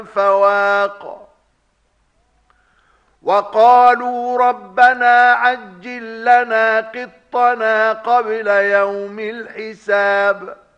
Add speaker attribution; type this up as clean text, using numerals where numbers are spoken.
Speaker 1: فواق وقالوا ربنا عجل لنا قطنا قبل يوم الحساب